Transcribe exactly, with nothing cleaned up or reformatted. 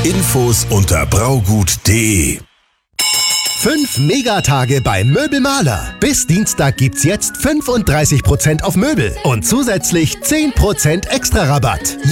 Infos unter braugut punkt de. Fünf Megatage bei Möbelmaler. Bis Dienstag gibt's jetzt fünfunddreißig Prozent auf Möbel und zusätzlich zehn Prozent extra Rabatt.